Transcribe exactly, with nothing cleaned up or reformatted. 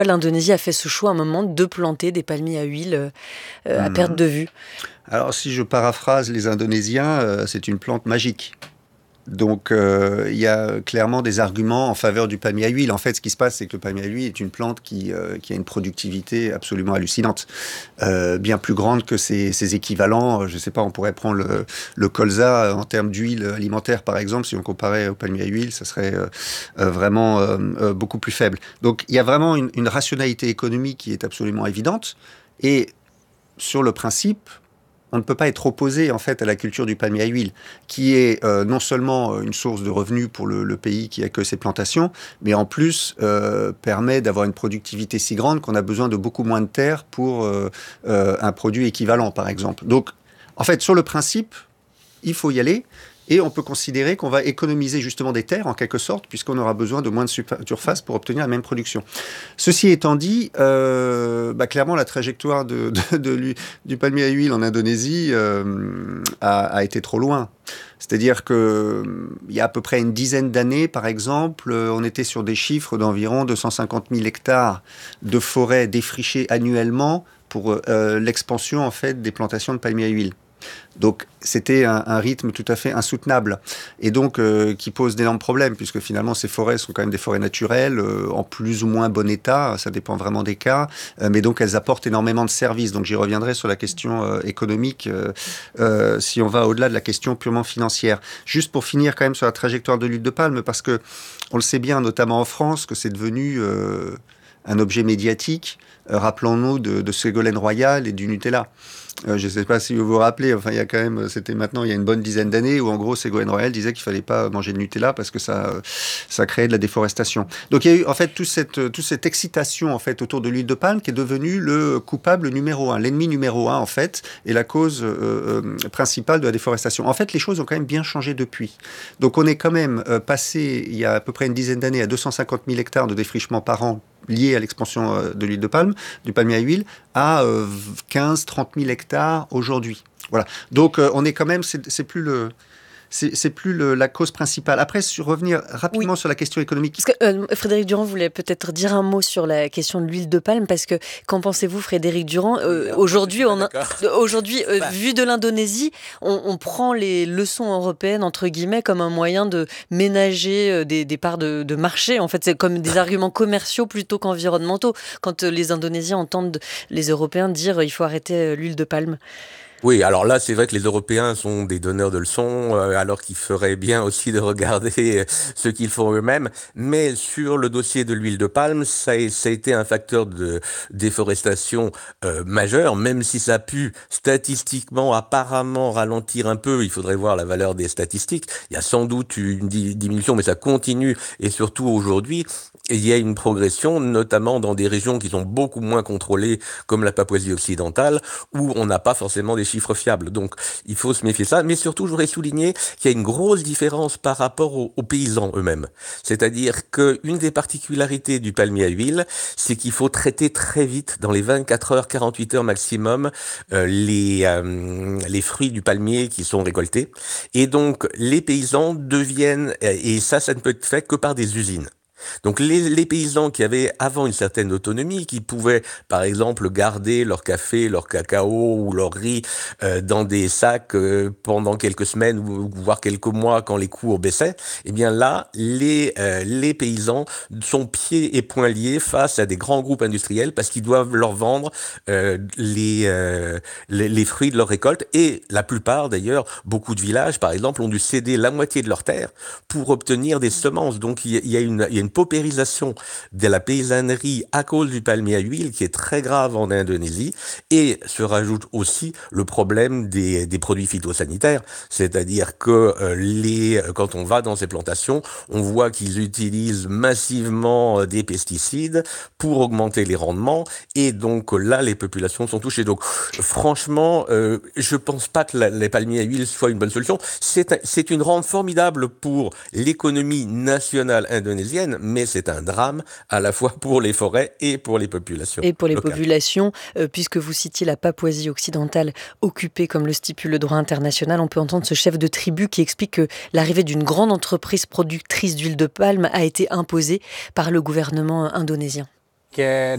L'Indonésie a fait ce choix à un moment de planter des palmiers à huile euh, à Mmh. perte de vue. Alors si je paraphrase les Indonésiens, euh, c'est une plante magique. Donc euh, il y a clairement des arguments en faveur du palmier à huile. En fait, ce qui se passe, c'est que le palmier à huile est une plante qui, euh, qui a une productivité absolument hallucinante, euh, bien plus grande que ses, ses équivalents. Je ne sais pas, on pourrait prendre le, le colza en termes d'huile alimentaire, par exemple. Si on comparait au palmier à huile, ça serait euh, euh, vraiment euh, euh, beaucoup plus faible. Donc il y a vraiment une, une rationalité économique qui est absolument évidente. Et sur le principe, on ne peut pas être opposé en fait à la culture du palmier à huile, qui est euh, non seulement une source de revenus pour le, le pays qui accueille ces plantations, mais en plus euh, permet d'avoir une productivité si grande qu'on a besoin de beaucoup moins de terre pour euh, euh, un produit équivalent, par exemple. Donc, en fait, sur le principe, il faut y aller. Et on peut considérer qu'on va économiser justement des terres, en quelque sorte, puisqu'on aura besoin de moins de surface pour obtenir la même production. Ceci étant dit, euh, bah, clairement, la trajectoire de, de, de, du palmier à huile en Indonésie euh, a, a été trop loin. C'est-à-dire qu'il y a à peu près une dizaine d'années, par exemple, on était sur des chiffres d'environ deux cent cinquante mille hectares de forêts défrichées annuellement pour euh, l'expansion en fait, des plantations de palmier à huile. Donc c'était un, un rythme tout à fait insoutenable et donc euh, qui pose d'énormes problèmes puisque finalement ces forêts sont quand même des forêts naturelles euh, en plus ou moins bon état, ça dépend vraiment des cas, euh, mais donc elles apportent énormément de services. Donc j'y reviendrai sur la question euh, économique euh, euh, si on va au-delà de la question purement financière. Juste pour finir quand même sur la trajectoire de l'huile de palme parce que on le sait bien notamment en France que c'est devenu euh, un objet médiatique. Euh, rappelons-nous de, de Ségolène Royal et du Nutella. Euh, je ne sais pas si vous vous rappelez, enfin, il y a quand même, c'était maintenant, il y a une bonne dizaine d'années, où en gros, Ségolène Royal disait qu'il ne fallait pas manger de Nutella parce que ça, euh, ça créait de la déforestation. Donc, il y a eu, en fait, toute cette, toute cette excitation, en fait, autour de l'huile de palme qui est devenue le coupable numéro un, l'ennemi numéro un, en fait, et la cause euh, euh, principale de la déforestation. En fait, les choses ont quand même bien changé depuis. Donc, on est quand même euh, passé, il y a à peu près une dizaine d'années, à deux cent cinquante mille hectares de défrichement par an liés à l'expansion euh, de l'huile de palme, du palmier à huile, à euh, quinze à trente mille hectares aujourd'hui. Voilà. Donc, euh, on est quand même, c'est, c'est plus le... C'est, c'est plus le, la cause principale. Après, sur revenir rapidement oui. sur la question économique. Parce que euh, Frédéric Durand voulait peut-être dire un mot sur la question de l'huile de palme, parce que qu'en pensez-vous, Frédéric Durand euh, Aujourd'hui, on a, aujourd'hui euh, bah. vu de l'Indonésie, on, on prend les leçons européennes, entre guillemets, comme un moyen de ménager des, des parts de, de marché. En fait, c'est comme des arguments commerciaux plutôt qu'environnementaux. Quand euh, les Indonésiens entendent les Européens dire euh, il faut arrêter euh, l'huile de palme. Oui, alors là, c'est vrai que les Européens sont des donneurs de leçons, euh, alors qu'ils feraient bien aussi de regarder ce qu'ils font eux-mêmes. Mais sur le dossier de l'huile de palme, ça a, ça a été un facteur de déforestation euh, majeur, même si ça a pu statistiquement, apparemment, ralentir un peu. Il faudrait voir la valeur des statistiques. Il y a sans doute une diminution, mais ça continue. Et surtout aujourd'hui, il y a une progression, notamment dans des régions qui sont beaucoup moins contrôlées, comme la Papouasie occidentale, où on n'a pas forcément des chiffres fiables. Donc, il faut se méfier de ça. Mais surtout, je voudrais souligner qu'il y a une grosse différence par rapport aux, aux paysans eux-mêmes. C'est-à-dire qu'une des particularités du palmier à huile, c'est qu'il faut traiter très vite, dans les vingt-quatre heures, quarante-huit heures maximum, euh, les, euh, les fruits du palmier qui sont récoltés. Et donc, les paysans deviennent, et ça, ça ne peut être fait que par des usines. Donc les, les paysans qui avaient avant une certaine autonomie, qui pouvaient par exemple garder leur café, leur cacao ou leur riz euh, dans des sacs euh, pendant quelques semaines ou voire quelques mois quand les cours baissaient, eh bien là les, euh, les paysans sont pieds et poings liés face à des grands groupes industriels parce qu'ils doivent leur vendre euh, les, euh, les, les fruits de leur récolte et la plupart d'ailleurs, beaucoup de villages par exemple ont dû céder la moitié de leurs terres pour obtenir des semences. Donc il y a une, il y a une paupérisation de la paysannerie à cause du palmier à huile qui est très grave en Indonésie et se rajoute aussi le problème des, des produits phytosanitaires, c'est-à-dire que euh, les, quand on va dans ces plantations, on voit qu'ils utilisent massivement des pesticides pour augmenter les rendements et donc là les populations sont touchées. Donc franchement, euh, je pense pas que la, les palmiers à huile soient une bonne solution. C'est, c'est une rente formidable pour l'économie nationale indonésienne, mais c'est un drame à la fois pour les forêts et pour les populations. Et pour les locales. populations, euh, puisque vous citiez la Papouasie occidentale occupée comme le stipule le droit international, on peut entendre ce chef de tribu qui explique que l'arrivée d'une grande entreprise productrice d'huile de palme a été imposée par le gouvernement indonésien.